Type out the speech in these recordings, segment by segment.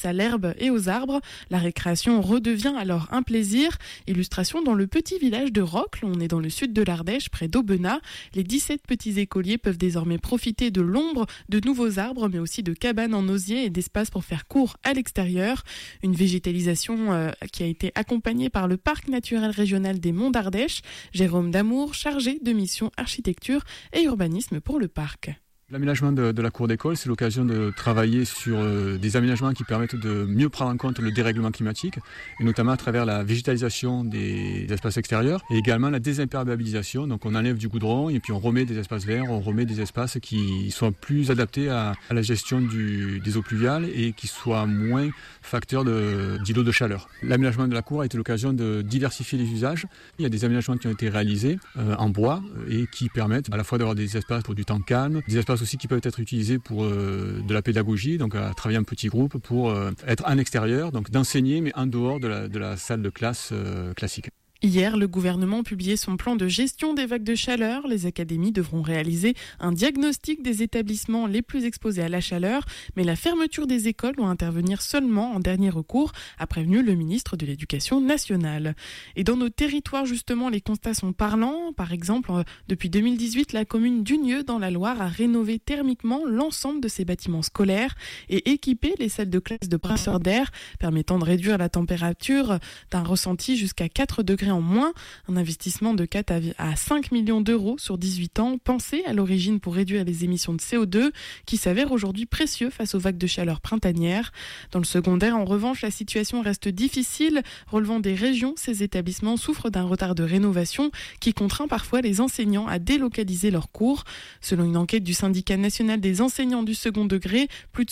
à l'herbe et aux arbres. La récréation redevient alors un plaisir. Illustration dans le petit village de Rocle, on est dans le sud de l'Ardèche, près d'Aubenas. Les 17 petits écoliers peuvent désormais profiter de l'ombre, de nouveaux arbres, mais aussi de cabanes en osier et d'espaces pour faire court à l'extérieur. Une végétalisation qui a été accompagnée par le Parc naturel régional des Monts d'Ardèche. Jérôme Damour, chargé de mission architecture et urbanisme pour le parc. L'aménagement de la cour d'école, c'est l'occasion de travailler sur des aménagements qui permettent de mieux prendre en compte le dérèglement climatique, et notamment à travers la végétalisation des espaces extérieurs et également la désimperméabilisation. Donc on enlève du goudron et puis on remet des espaces verts, on remet des espaces qui soient plus adaptés à la gestion des eaux pluviales et qui soient moins facteurs d'îlots de chaleur. L'aménagement de la cour a été l'occasion de diversifier les usages. Il y a des aménagements qui ont été réalisés en bois et qui permettent à la fois d'avoir des espaces pour du temps calme, des espaces aussi qui peuvent être utilisés pour de la pédagogie, donc à travailler en petits groupes pour être en extérieur, donc d'enseigner mais en dehors de la salle de classe classique. Hier, le gouvernement publiait son plan de gestion des vagues de chaleur. Les académies devront réaliser un diagnostic des établissements les plus exposés à la chaleur, mais la fermeture des écoles doit intervenir seulement en dernier recours, a prévenu le ministre de l'Éducation nationale. Et dans nos territoires, justement, les constats sont parlants. Par exemple, depuis 2018, la commune d'Unieux, dans la Loire, a rénové thermiquement l'ensemble de ses bâtiments scolaires et équipé les salles de classe de brasseurs d'air, permettant de réduire la température d'un ressenti jusqu'à 4 degrés en moins. Un investissement de 4 à 5 millions d'euros sur 18 ans, pensé à l'origine pour réduire les émissions de CO2, qui s'avèrent aujourd'hui précieux face aux vagues de chaleur printanières. Dans le secondaire, en revanche, la situation reste difficile. Relevant des régions, ces établissements souffrent d'un retard de rénovation qui contraint parfois les enseignants à délocaliser leurs cours. Selon une enquête du syndicat national des enseignants du second degré, plus de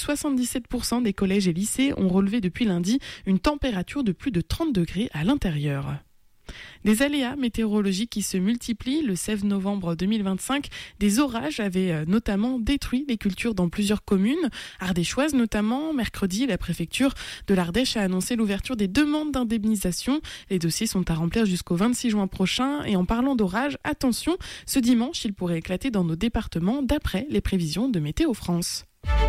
77% des collèges et lycées ont relevé depuis lundi une température de plus de 30 degrés à l'intérieur. Des aléas météorologiques qui se multiplient. Le 16 novembre 2025, des orages avaient notamment détruit les cultures dans plusieurs communes, ardéchoises notamment. Mercredi, la préfecture de l'Ardèche a annoncé l'ouverture des demandes d'indemnisation. Les dossiers sont à remplir jusqu'au 26 juin prochain. Et en parlant d'orage, attention, ce dimanche, il pourrait éclater dans nos départements d'après les prévisions de Météo France.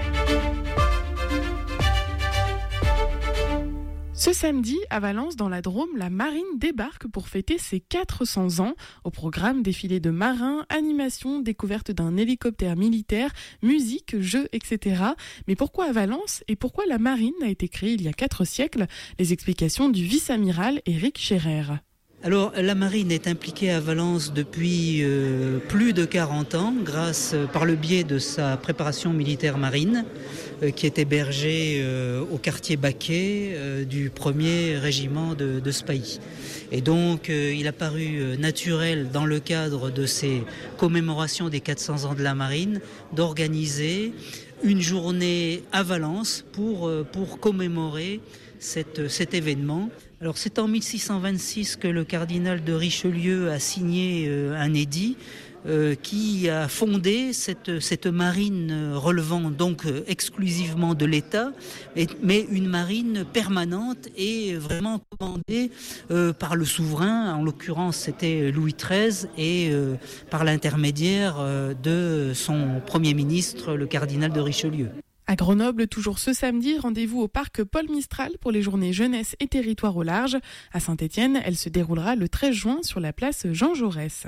Ce samedi, à Valence, dans la Drôme, la marine débarque pour fêter ses 400 ans. Au programme, défilé de marins, animation, découverte d'un hélicoptère militaire, musique, jeux, etc. Mais pourquoi à Valence et pourquoi la marine a été créée il y a 4 siècles ? Les explications du vice-amiral Éric Scherer. Alors, la marine est impliquée à Valence depuis plus de 40 ans, par le biais de sa préparation militaire marine, qui est hébergée au quartier Baquet du 1er régiment de Spahi. Et donc, il a paru naturel, dans le cadre de ces commémorations des 400 ans de la marine, d'organiser une journée à Valence pour commémorer cet événement. Alors c'est en 1626 que le cardinal de Richelieu a signé un édit qui a fondé cette marine relevant donc exclusivement de l'État, mais une marine permanente et vraiment commandée par le souverain. En l'occurrence, c'était Louis XIII et par l'intermédiaire de son Premier ministre, le cardinal de Richelieu. À Grenoble, toujours ce samedi, rendez-vous au parc Paul Mistral pour les journées jeunesse et territoire au large. À Saint-Étienne, elle se déroulera le 13 juin sur la place Jean Jaurès.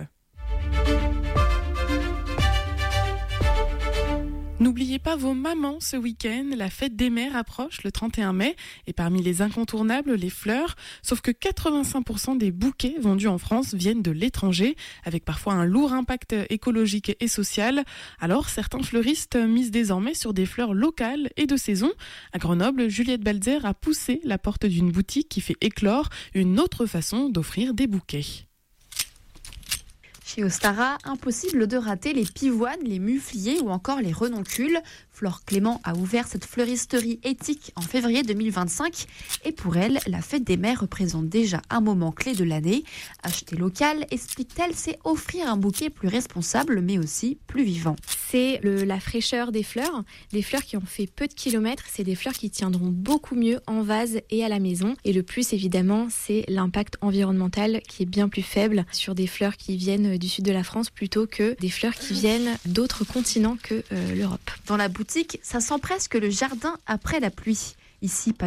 N'oubliez pas vos mamans ce week-end, la fête des mères approche le 31 mai et parmi les incontournables, les fleurs. Sauf que 85% des bouquets vendus en France viennent de l'étranger, avec parfois un lourd impact écologique et social. Alors certains fleuristes misent désormais sur des fleurs locales et de saison. À Grenoble, Juliette Balzer a poussé la porte d'une boutique qui fait éclore une autre façon d'offrir des bouquets. Chez Ostara, impossible de rater les pivoines, les mufliers ou encore les renoncules. Flore Clément a ouvert cette fleuristerie éthique en février 2025 et pour elle, la fête des mères représente déjà un moment clé de l'année. Acheter local, explique-t-elle, c'est offrir un bouquet plus responsable mais aussi plus vivant. C'est la fraîcheur des fleurs qui ont fait peu de kilomètres, c'est des fleurs qui tiendront beaucoup mieux en vase et à la maison. Et le plus évidemment, c'est l'impact environnemental qui est bien plus faible sur des fleurs qui viennent du sud de la France plutôt que des fleurs qui viennent d'autres continents que l'Europe. Dans la boutique, ça sent presque le jardin après la pluie. Ici, pas